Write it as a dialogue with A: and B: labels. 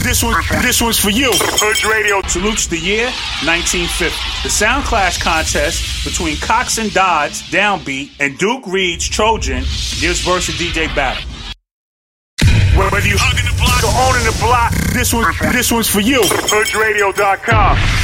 A: This one's for you. Hood Radio salutes the year 1950. The Sound Clash contest between Cox and Dodds, Downbeat, and Duke Reed's Trojan gives verse a DJ battle. Whether you hugging the block or owning the block, this one's for you. HoodRadio.com.